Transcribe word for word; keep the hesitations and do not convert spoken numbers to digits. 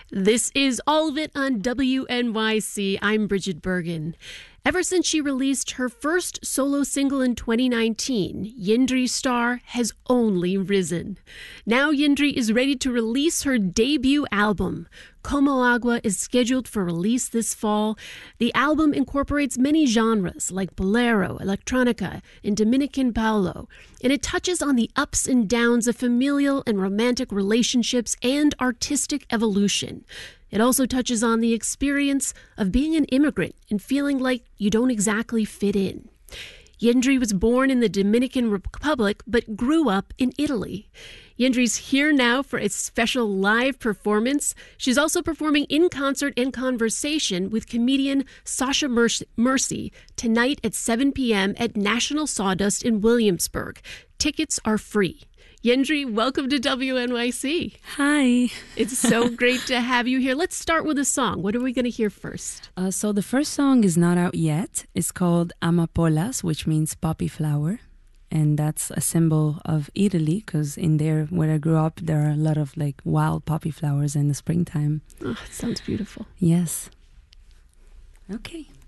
This is All of It on W N Y C. I'm Bridget Bergen. Ever since she released her first solo single in twenty nineteen, Yindri's star has only risen. Now Yindri is ready to release her debut album. Como Agua is scheduled for release this fall. The album incorporates many genres like bolero, electronica, and Dominican Paulo, and it touches on the ups and downs of familial and romantic relationships and artistic evolution. It also touches on the experience of being an immigrant and feeling like you don't exactly fit in. Yindri was born in the Dominican Republic but grew up in Italy. Yindri's here now for a special live performance. She's also performing in concert and conversation with comedian Sasha Mercy tonight at seven p.m. at National Sawdust in Williamsburg. Tickets are free. Yindri, welcome to W N Y C. Hi. It's so great to have you here. Let's start with a song. What are we going to hear first? Uh, so the first song is not out yet. It's called Amapolas, which means poppy flower. And that's a symbol of Italy, because in there, where I grew up, there are a lot of like wild poppy flowers in the springtime. Oh, it sounds beautiful. Yes. Okay.